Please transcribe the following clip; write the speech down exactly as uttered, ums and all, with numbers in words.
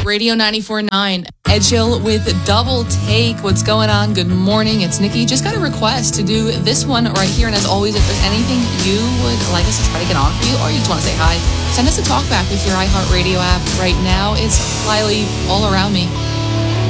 Radio ninety-four point nine. Ed Chill with Double Take. What's going on? Good morning. It's Nikki. Just got a request to do this one right here. And as always, if there's anything you would like us to try to get on for you, or you just want to say hi, send us a talk back with your iHeartRadio app right now. It's Flyleaf all around me.